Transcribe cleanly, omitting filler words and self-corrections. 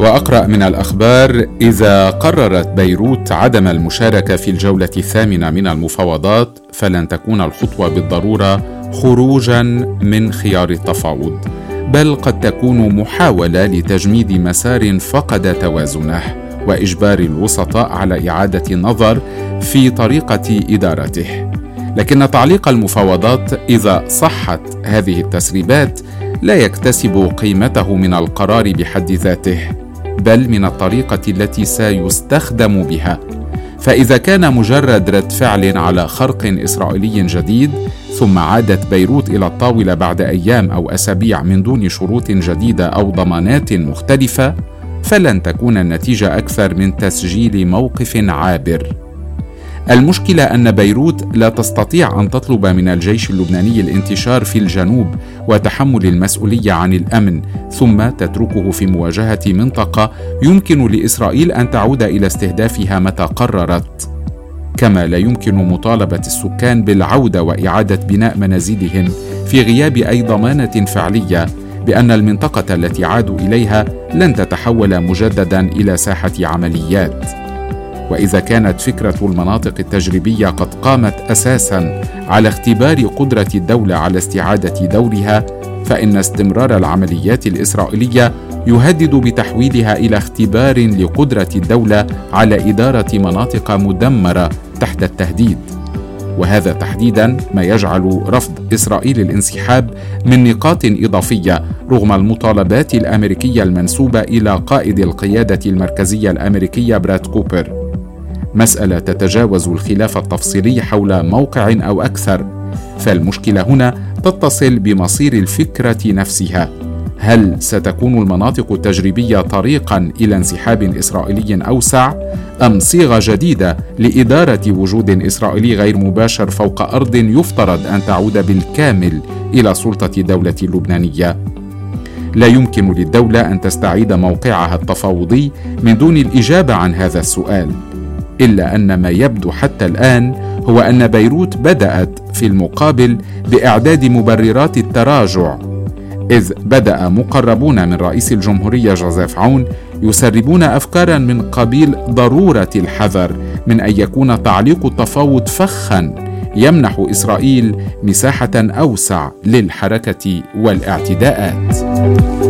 وأقرأ من الأخبار: إذا قررت بيروت عدم المشاركة في الجولة الثامنة من المفاوضات فلن تكون الخطوة بالضرورة خروجا من خيار التفاوض، بل قد تكون محاولة لتجميد مسار فقد توازنه وإجبار الوسطاء على إعادة النظر في طريقة إدارته. لكن تعليق المفاوضات إذا صحت هذه التسريبات لا يكتسب قيمته من القرار بحد ذاته، بل من الطريقة التي سيستخدم بها. فإذا كان مجرد رد فعل على خرق إسرائيلي جديد ثم عادت بيروت إلى الطاولة بعد أيام أو أسابيع من دون شروط جديدة أو ضمانات مختلفة، فلن تكون النتيجة أكثر من تسجيل موقف عابر. المشكلة أن بيروت لا تستطيع أن تطلب من الجيش اللبناني الانتشار في الجنوب وتحمل المسؤولية عن الأمن ثم تتركه في مواجهة منطقة يمكن لإسرائيل أن تعود إلى استهدافها متى قررت. كما لا يمكن مطالبة السكان بالعودة وإعادة بناء منازلهم في غياب أي ضمانة فعلية بأن المنطقة التي عادوا إليها لن تتحول مجددا إلى ساحة عمليات. وإذا كانت فكرة المناطق التجريبية قد قامت أساساً على اختبار قدرة الدولة على استعادة دورها، فإن استمرار العمليات الإسرائيلية يهدد بتحويلها إلى اختبار لقدرة الدولة على إدارة مناطق مدمرة تحت التهديد. وهذا تحديداً ما يجعل رفض إسرائيل الانسحاب من نقاط إضافية رغم المطالبات الأمريكية المنسوبة إلى قائد القيادة المركزية الأمريكية براد كوبر. مسألة تتجاوز الخلاف التفصيلي حول موقع أو أكثر، فالمشكلة هنا تتصل بمصير الفكرة نفسها. هل ستكون المناطق التجريبية طريقاً إلى انسحاب إسرائيلي أوسع، أم صيغة جديدة لإدارة وجود إسرائيلي غير مباشر فوق أرض يفترض أن تعود بالكامل إلى سلطة الدولة اللبنانية؟ لا يمكن للدولة أن تستعيد موقعها التفاوضي من دون الإجابة عن هذا السؤال، إلا أن ما يبدو حتى الآن هو أن بيروت بدأت في المقابل بإعداد مبررات التراجع، إذ بدأ مقربون من رئيس الجمهورية جوزيف عون يسربون أفكارا من قبيل ضرورة الحذر من أن يكون تعليق التفاوض فخا يمنح إسرائيل مساحة أوسع للحركة والاعتداءات.